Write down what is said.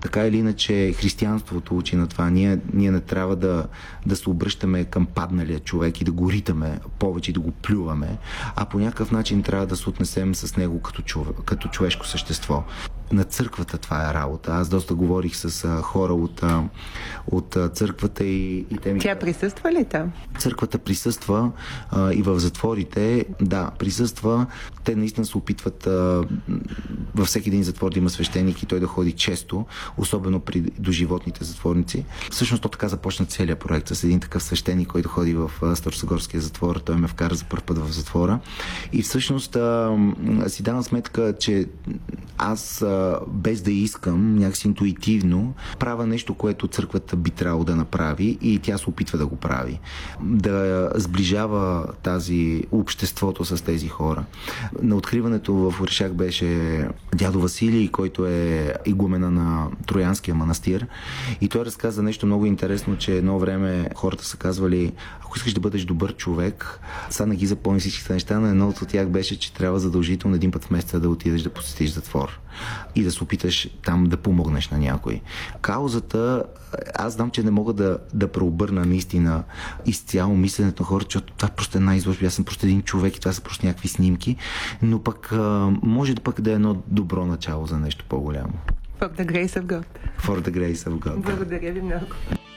Така или иначе християнството учи на това. Ние не трябва да се обръщаме към падналия човек и да го ритаме повече и да го плюваме, а по някакъв начин трябва да се отнесем с него като човешко същество. На църквата това е работа. Аз доста говорих с хора от църквата и те ми... Тя присъства ли там? Църквата присъства и в затворите. Да, присъства. Те наистина се опитват във всеки един затвор да има свещеник и той да ходи често, особено при доживотните затворници. Всъщност то така започна целият проект с един такъв свещеник, който ходи в Старосагорския затвор. Той ме вкара за първ път в затвора. И всъщност си давам сметка, че аз без да искам, някакси интуитивно, правя нещо, което църквата би трябвало да направи и тя се опитва да го прави. Да сближава обществото с тези хора. На откриването в Орешак беше дядо Василий, който е игумена на Троянския манастир, и той разказа нещо много интересно, че едно време хората са казвали: ако искаш да бъдеш добър човек, сега не ги запомни всичките неща, но едното от тях беше, че трябва задължително един път в месеца да отидеш да посетиш затвор и да се опиташ там да помогнеш на някой. Каузата, аз знам, че не мога да преобърна наистина изцяло мисленето на хората, защото това просто е една изложба, аз съм просто един човек и това са просто някакви снимки, но пък може да е едно добро начало за нещо по-голямо. For the grace of God. For the grace of God. Благодаря ви много.